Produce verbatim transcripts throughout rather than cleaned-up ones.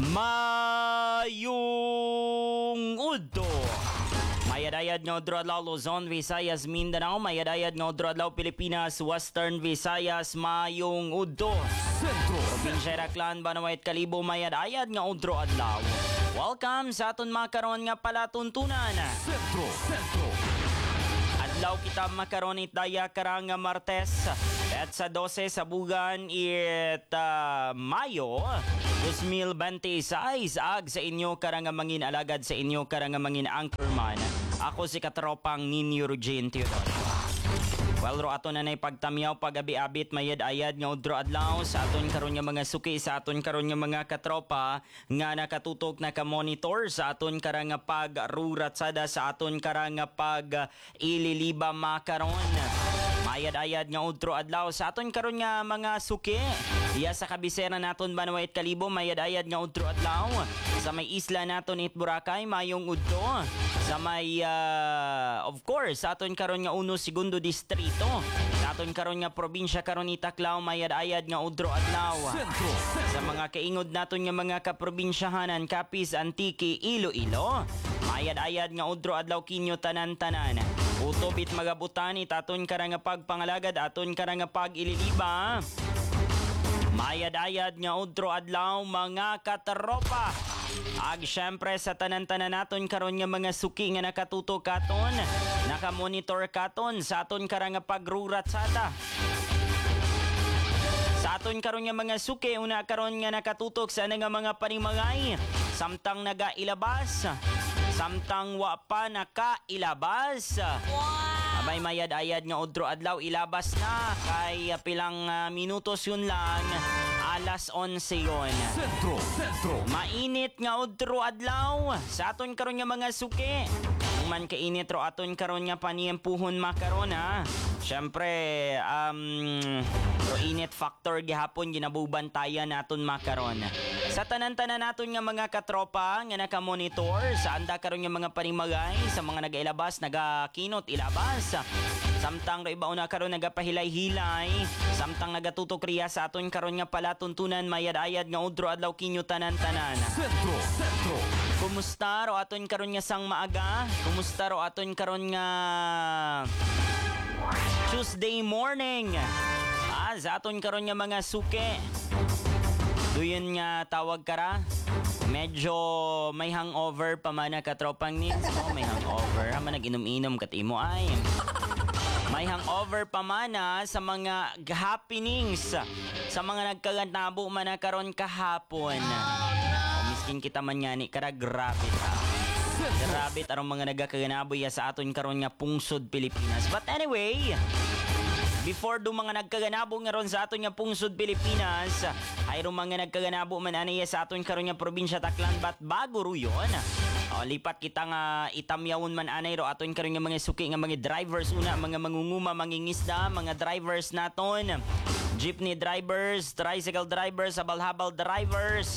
Mayong udto. Mayadayad nga udto adlaw Luzon, Visayas, Mindanao. Mayadayad nga udto adlaw Pilipinas, Western Visayas. Mayong udto. Sentro. Probinsya Raklan, Banawait, Kalibo. Mayadayad nga udto adlaw. Welcome sa aton makaron nga palatuntunan. Sentro. Sentro. Adlaw kita makaron it daya karang Martes. At sa dose sa bugan it uh, Mayo two thousand twenty-six ag sa inyo karang mangin alagad sa inyo karang mangin anchorman. Ako si katropang Ninyo Rugin Theodore. Well, ro ato na nay pagtamyaw pag-abi-abit mayad-ayad nga udro adlaw sa aton karon nga mga suki sa aton karon nga mga katropa nga nakatutok na ka-monitor sa aton karang nga pag-ruratsada sa aton karang nga pag-ililiba makaron. Mayad-ayad nga udro adlaw sa aton karon nga mga suki. Iya sa kabisera naton Banawait Kalibo mayad-ayad nga udro adlaw. Sa may isla naton it Boracay mayong udto. Sa may uh, of course sa aton karon nga uno segundo distrito. Sa aton karon nga probinsya karon Tacloban mayad-ayad nga udro adlaw. Sentro. Sa mga kaingod naton nga mga kaprobinsyahanan Capiz, Antique, Iloilo. Mayad-ayad nga udro adlaw kinyo tanan-tanan. Utobit magabutani taton karang nga pagpangalagad aton karang nga pag-ililiba. Mayad-ayad nga udro adlaw mga katropa. Ag syempre sa tanan-tanan naton karon nga mga suki nga nakatutok katon, nakamonitor katon sa aton karang nga pagruratsada. Sa aton karon nga mga suki una karon nga nakatutok sa nga mga panimagay samtang nagailabas, samtang wa pa nakailabas. Wow! Abay mayad-ayad nga udro adlaw ilabas na kay pilang uh, minutos yun lang. Alas onse yon. Sentro. Sentro. Mainit nga udro adlaw sa aton karon nga mga suki. Kung man kainit ro aton karon nga paniempuhon makaron ha. Syempre um ro init factor gihapon ginabubantayan naton makaron. Sa tanan-tanan naton nga mga katropa nga naka-monitor sa anda karon nga mga panimagay sa mga nagailabas nagakinot ilabas. Samtang ro iba una karon nagapahilay-hilay, samtang nagatutok riya sa aton karon nga palatuntunan mayad-ayad nga udro adlaw kinyo tanan-tanan. Sentro. Sentro. Kumusta ro aton karon nga sang maaga? Kumusta ro aton karon nga Tuesday morning? Ah, sa aton karon nga mga suke. Duyon nga tawag kara. Medyo may hangover pa man na katropang nils mo. May hangover. Hama nag-inom-inom katimo ay. May hangover pa man na sa mga happenings. Sa mga nagkaganabo man na karon kahapon. O miskin kita man nga ni kara grabe ha. Grabe tarong mga nagkaganabo ya sa aton karon nga pungsod Pilipinas. But anyway, before do mga nagkaganabo nga ron sa aton nga pungsod Pilipinas, ay ro mga nagkaganabo man anay sa aton karon nga probinsya Taclan, but bago ro yun. O, lipat kita nga itamyawon man anay ro aton karon nga mga suki nga mga drivers una, mga mangunguma, mangingisda, mga drivers naton, jeepney drivers, tricycle drivers, habal-habal drivers.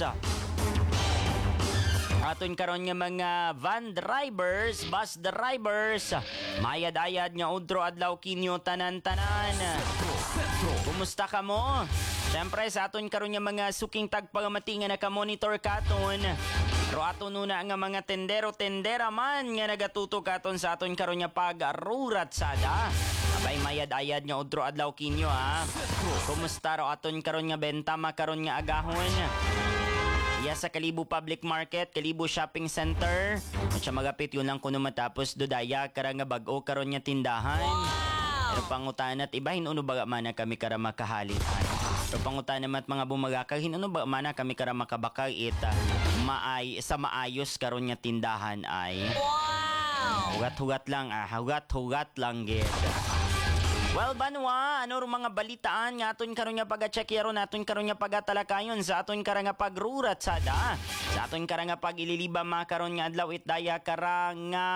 Aton karon nga mga van drivers, bus drivers, mayad-ayad nga udro adlaw kinyo tanan-tanan. Kumusta ka mo? Siyempre sa aton karon nga mga suking tagpagamati nga naka-monitor katon. Ro aton una nga mga tendero-tendera man nga nagatutok katon sa aton karon nga pag-ruratsada. Abay mayad-ayad nga udro adlaw kinyo ha. Kumusta ro aton karon nga benta makaron nga agahon? Iya sa Kalibo Public Market, Kalibo Shopping Center. At siya magapit yun lang kuno matapos dodaya karang nga bag-o karon nga tindahan. Wow! Pero pangutan at ibahin uno baga mana kami kara makahalitan. Pero pangutan naman at mga bumagakag hinuno baga mana kami kara makabakag ita maay sa maayos karon nga tindahan ay. Wow! Hugat-hugat lang ah, hugat-hugat lang gid. Well, banwa, ano ro mga balitaan nga aton karon nga pag-check yaron naton karon nga pagatalakayon sa aton karon nga pagrurat-sada. Sa aton karon nga pag-ililiba makaron nga adlaw it daya karon nga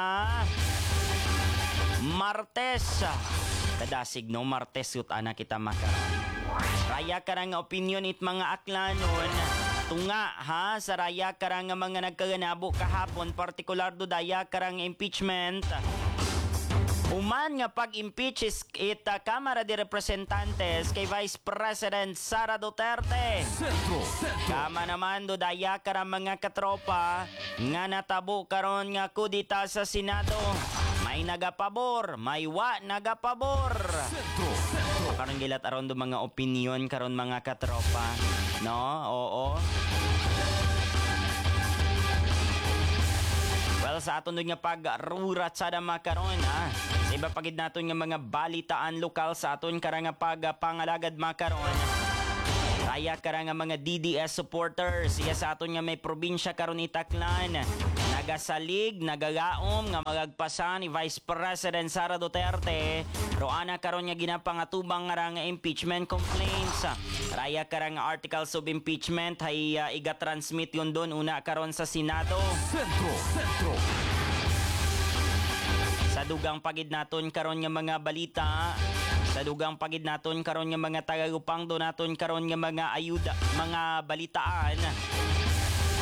Martes. Kadasig no Martes ut ana kita makaron. Raya karon nga opinion it mga aklanon. Tunga ha sa raya karon nga mga nagkaganabo kahapon partikular do daya karon nga impeachment. Uman nga pag-impeach is ita Kamara de Representantes kay Vice President Sara Duterte. Sentro. Sentro. Kama naman do daya kara mga katropa nga natabo karon nga kudita sa Senado. May nagapabor, may wa nagapabor. Sentro. Sentro. Karon gilat aron do mga opinion karon mga katropa, no? Oo. Well, sa aton doon nga pagrurat sa dama karon, ha? Sa iba pagid naton nga mga balitaan lokal sa aton kara nga pagpangalagad makaron. Kaya kara nga mga D D S supporters, iya sa aton nga may probinsya karon itaklan. Nagasalig, nagagaom nga magagpasa ni Vice President Sara Duterte. Roana karon nga ginapangatubang nga nga impeachment complaints. Raya kara nga articles of impeachment hay uh, iga-transmit yun doon una karon sa Senado. Sentro. Sentro. Sa dugang pagid naton karon nga mga balita, sa dugang pagid naton karon nga mga tagagupang do naton karon nga mga ayuda, mga balitaan.